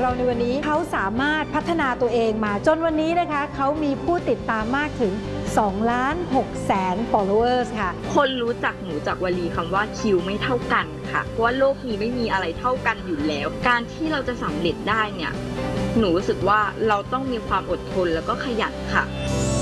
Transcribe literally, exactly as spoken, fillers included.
เราในวันนี้เขาสามารถพัฒนาตัวเองมาจนวันนี้นะคะเขามีผู้ติดตามมากถึงสองล้านหกแสน followers ค่ะคนรู้จักหนูจากวลีคำว่าคิวไม่เท่ากันค่ะเพราะว่าโลกนี้ไม่มีอะไรเท่ากันอยู่แล้วการที่เราจะสำเร็จได้เนี่ยหนูรู้สึกว่าเราต้องมีความอดทนแล้วก็ขยันค่ะ